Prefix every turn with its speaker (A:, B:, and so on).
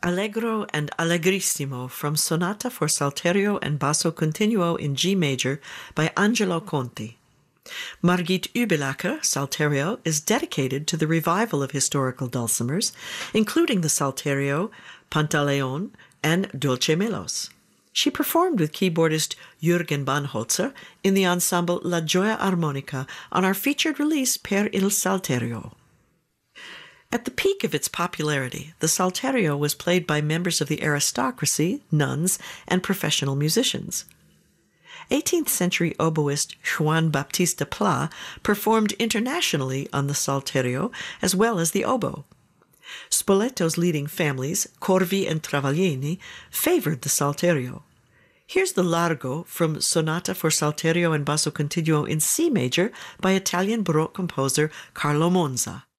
A: Allegro and Allegrissimo from Sonata for Salterio and Basso Continuo in G major by Angelo Conti. Margit Übilacher, Salterio, is dedicated to the revival of historical dulcimers, including the Salterio, Pantaleon, and Dulce Melos. She performed with keyboardist Jürgen Banholzer in the ensemble La Gioia Armonica on our featured release Per il Salterio. At the peak of its popularity, the Salterio was played by members of the aristocracy, nuns, and professional musicians. 18th century oboist Juan Baptista Pla performed internationally on the Salterio as well as the oboe. Spoleto's leading families, Corvi and Travaglini, favored the Salterio. Here's the Largo from Sonata for Salterio and Basso Continuo in C major by Italian Baroque composer Carlo Monza.